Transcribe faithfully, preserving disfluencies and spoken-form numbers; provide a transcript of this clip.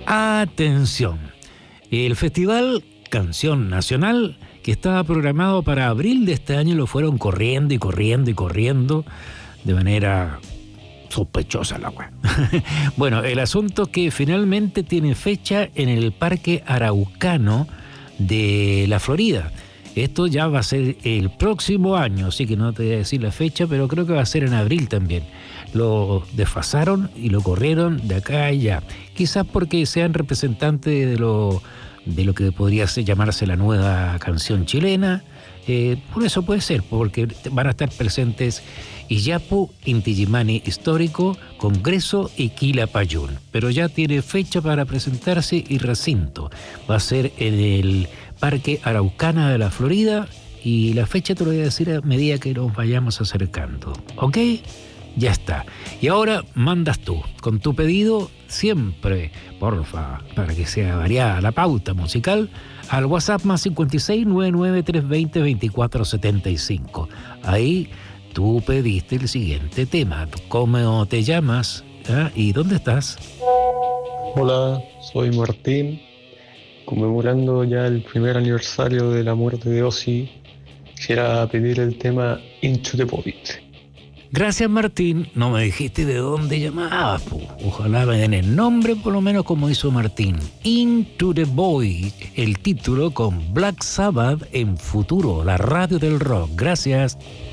Atención, el Festival Canción Nacional, que estaba programado para abril de este año, lo fueron corriendo y corriendo y corriendo de manera sospechosa la weá. Bueno, el asunto es que finalmente tiene fecha en el Parque Araucano de la Florida. Esto ya va a ser el próximo año, así que no te voy a decir la fecha, pero creo que va a ser en abril también. Lo desfasaron y lo corrieron de acá a allá. Quizás porque sean representantes de lo, de lo que podría ser, llamarse la nueva canción chilena. Eh, por eso puede ser, porque van a estar presentes Iyapu, Inti Illimani Histórico, Congreso y Quilapayún. Pero ya tiene fecha para presentarse y recinto. Va a ser en el Parque Araucana de la Florida y la fecha te lo voy a decir a medida que nos vayamos acercando. ¿Ok? Ya está. Y ahora mandas tú, con tu pedido, siempre, porfa, para que sea variada la pauta musical, al WhatsApp más cincuenta y seis, noventa y nueve, trescientos veinte, veinticuatro setenta y cinco. Ahí tú pediste el siguiente tema. ¿Cómo te llamas? ¿Ah? ¿Y dónde estás? Hola, soy Martín. Conmemorando ya el primer aniversario de la muerte de Ozzy, quisiera pedir el tema Into the Void. Gracias, Martín. No me dijiste de dónde llamabas, po. Ojalá me den el nombre, por lo menos como hizo Martín. Into the Void, el título con Black Sabbath en Futuro, la radio del rock. Gracias.